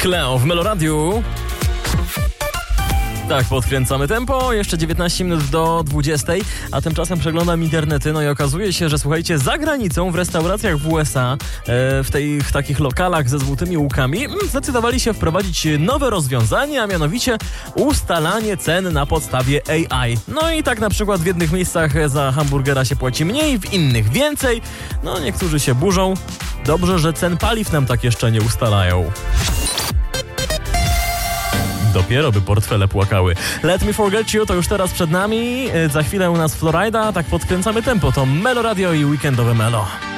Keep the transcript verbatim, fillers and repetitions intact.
Cleo w Meloradiu. Tak, podkręcamy tempo, jeszcze dziewiętnaście minut do dwudziestej, a tymczasem przeglądam internety, no i okazuje się, że słuchajcie, za granicą w restauracjach w U S A, e, w tych takich lokalach ze złotymi łukami, zdecydowali się wprowadzić nowe rozwiązanie, a mianowicie ustalanie cen na podstawie A I. No i tak na przykład w jednych miejscach za hamburgera się płaci mniej, w innych więcej, no niektórzy się burzą. Dobrze, że cen paliw nam tak jeszcze nie ustalają. Dopiero by portfele płakały. Let Me Forget You to już teraz przed nami. Za chwilę u nas Florida. Tak podkręcamy tempo. To Melo Radio i weekendowe Melo.